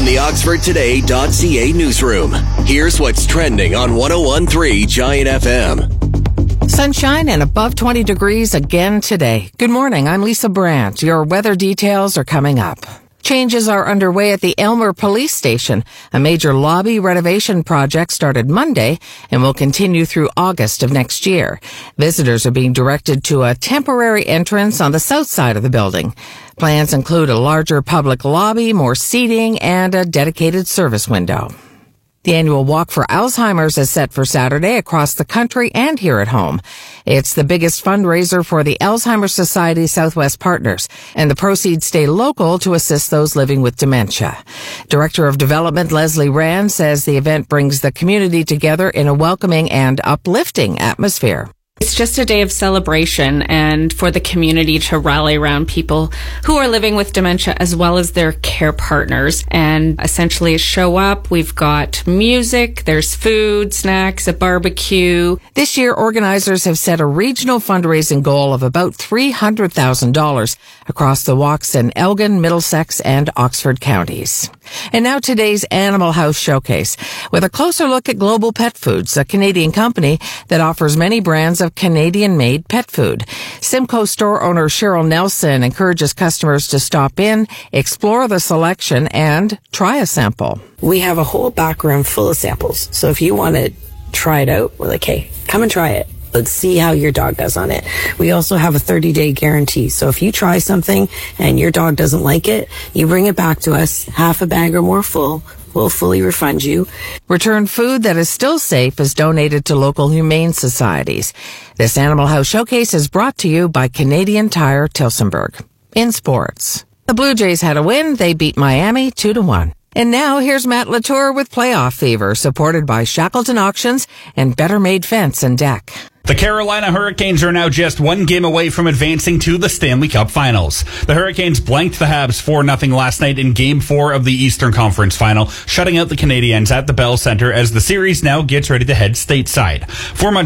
From the OxfordToday.ca newsroom, here's what's trending on 101.3 Giant FM. Sunshine and above 20 degrees again today. Good morning, I'm Lisa Brandt. Your weather details are coming up. Changes are underway at the Aylmer Police Station. A major lobby renovation project started Monday and will continue through August of next year. Visitors are being directed to a temporary entrance on the south side of the building. Plans include a larger public lobby, more seating, and a dedicated service window. The annual Walk for Alzheimer's is set for Saturday across the country and here at home. It's the biggest fundraiser for the Alzheimer's Society Southwest Partners, and the proceeds stay local to assist those living with dementia. Director of Development Leslie Rand says the event brings the community together in a welcoming and uplifting atmosphere. It's just a day of celebration and for the community to rally around people who are living with dementia as well as their care partners and essentially show up. We've got music, there's food, snacks, a barbecue. This year, organizers have set a regional fundraising goal of about $300,000 across the walks in Elgin, Middlesex, and Oxford counties. And now today's Animal House Showcase with a closer look at Global Pet Foods, a Canadian company that offers many brands of Canadian-made pet food. Simcoe store owner Cheryl Nelson encourages customers to stop in, explore the selection, and try a sample. We have a whole back room full of samples. So if you want to try it out, we're like, hey, come and try it. Let's see how your dog does on it. We also have a 30-day guarantee. So if you try something and your dog doesn't like it, you bring it back to us, half a bag or more full. We'll fully refund you. Returned food that is still safe is donated to local humane societies. This Animal House Showcase is brought to you by Canadian Tire Tillsonburg. In sports, the Blue Jays had a win. They beat Miami 2-1. And now here's Matt Latour with Playoff Fever, supported by Shackleton Auctions and Better Made Fence and Deck. The Carolina Hurricanes are now just one game away from advancing to the Stanley Cup Finals. The Hurricanes blanked the Habs 4-0 last night in Game 4 of the Eastern Conference Final, shutting out the Canadiens at the Bell Center as the series now gets ready to head stateside. For